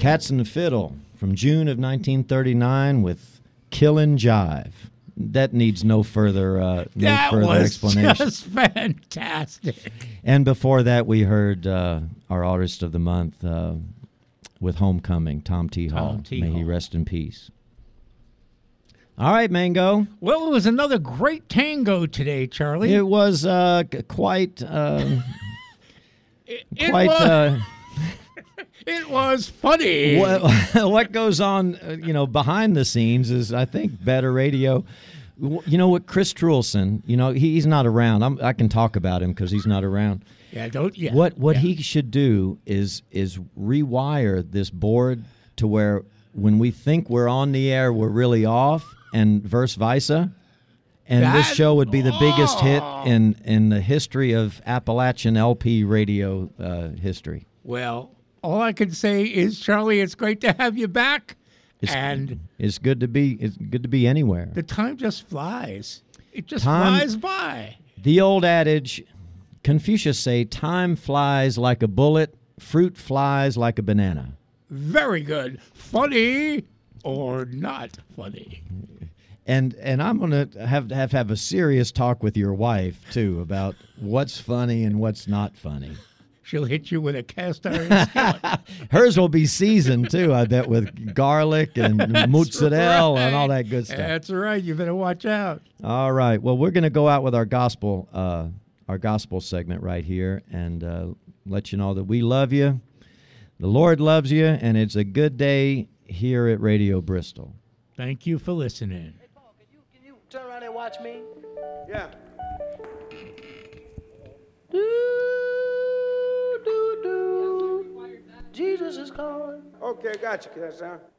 Cats and the Fiddle from June of 1939 with Killin' Jive. That needs no further explanation. That was just fantastic. And before that, we heard our Artist of the Month with Homecoming, Tom T. Hall. May he rest in peace. All right, Mango. Well, it was another great tango today, Charlie. It was quite... It was funny. What goes on, behind the scenes is, I think, better radio. You know what, Chris Trulson, he's not around. I can talk about him because he's not around. Yeah, don't. Yeah. What he should do is rewire this board to where when we think we're on the air, we're really off, and vice versa. And this show would be the biggest hit in the history of Appalachian LP radio history. Well, all I can say is, Charlie, it's great to have you back. It's good to be anywhere. The time just flies. It just flies by. The old adage, Confucius say, time flies like a bullet, fruit flies like a banana. Very good. Funny or not funny. And I'm going to have a serious talk with your wife, too, about what's funny and what's not funny. She'll hit you with a cast iron skillet. Hers will be seasoned, too, I bet, with garlic and mozzarella and all that good stuff. That's right. You better watch out. All right. Well, we're going to go out with our gospel segment right here and let you know that we love you. The Lord loves you, and it's a good day here at Radio Bristol. Thank you for listening. Hey, Paul, can you turn around and watch me? Yeah. Jesus is calling. Okay, got you, Son.